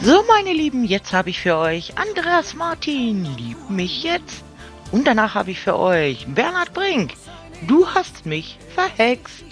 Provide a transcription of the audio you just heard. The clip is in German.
So, meine Lieben, jetzt habe ich für euch Andreas Martin, lieb mich jetzt. Und danach habe ich für euch Bernhard Brink, du hast mich verhext.